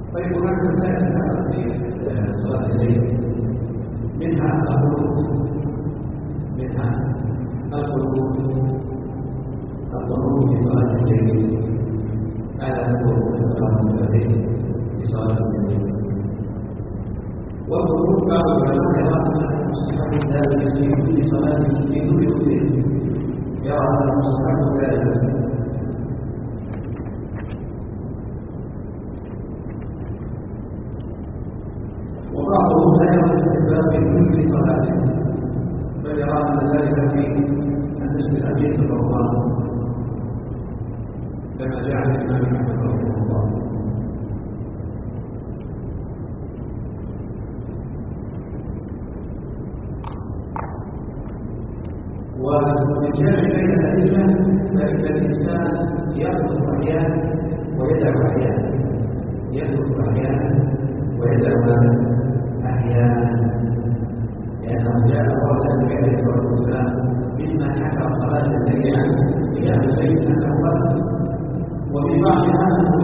طيب هناك مسائل في صلاة الليل، منها القنوت، القنوت في صلاة الليل، هذا هو صلاة الليل في صلاة الليل. والقنوت بعض العلماء يرى أنه مستحب ذلك في كل صلاة في كل وتر، يرى أنه مستحب ذلك. وبعضهم لا يرى الاستحباب في كل صلاة، بل يرى أن ذلك في النسب الأخير في رمضان كما جاء عن الإمام أحمد رحمه الله. والجمع بين الأدلة فإن الإنسان يأخذ أحيانا ويدع أحيانا، يأخذ أحيانا ويدع أحيانا، لأنه جاء قول النبي عليه الصلاة والسلام مما حكى صلاة الليل عن قيام الليل أنه وفي بعضها